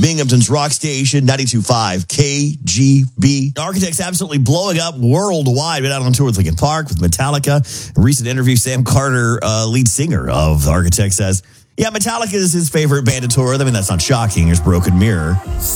Binghamton's rock station, 92.5 KGB. Architects absolutely blowing up worldwide. Been out on tour with Linkin Park, with Metallica. A recent interview, Sam Carter, lead singer of the Architects, says, yeah, Metallica is his favorite band to tour with. I mean, that's not shocking. Here's Broken Mirror.